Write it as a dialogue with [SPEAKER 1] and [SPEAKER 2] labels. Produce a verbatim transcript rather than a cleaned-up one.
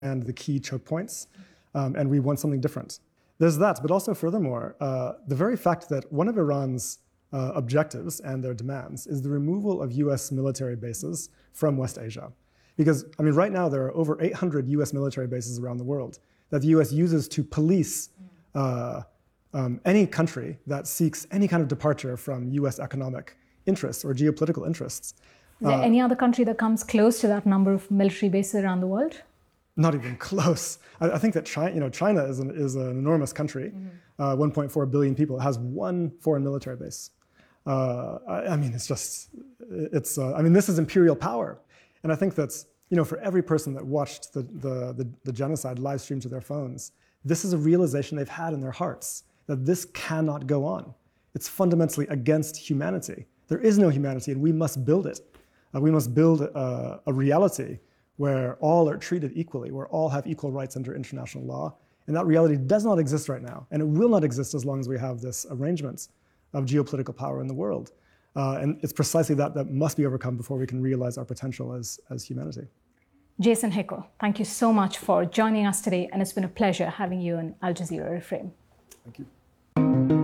[SPEAKER 1] and the key choke points, um, and we want something different. There's that, but also furthermore, uh, the very fact that one of Iran's uh, objectives and their demands is the removal of U S military bases from West Asia. Because, I mean, right now there are over eight hundred U S military bases around the world that the U S uses to police uh, um, any country that seeks any kind of departure from U S economic interests or geopolitical interests.
[SPEAKER 2] Is there uh, any other country that comes close to that number of military bases around the world?
[SPEAKER 1] Not even close. I, I think that China, you know, China is an, is an enormous country, mm-hmm. uh, one point four billion people. It has one foreign military base. Uh, I, I mean, it's just, it's, uh, I mean, this is imperial power. And I think that's, you know, for every person that watched the, the, the, the genocide live streamed to their phones, this is a realization they've had in their hearts that this cannot go on. It's fundamentally against humanity. There is no humanity, and we must build it. Uh, we must build a, a reality where all are treated equally, where all have equal rights under international law. And that reality does not exist right now. And it will not exist as long as we have this arrangement of geopolitical power in the world. Uh, and it's precisely that that must be overcome before we can realize our potential as, as humanity.
[SPEAKER 2] Jason Hickel, thank you so much for joining us today. And it's been a pleasure having you on Al Jazeera Reframe.
[SPEAKER 1] Thank you.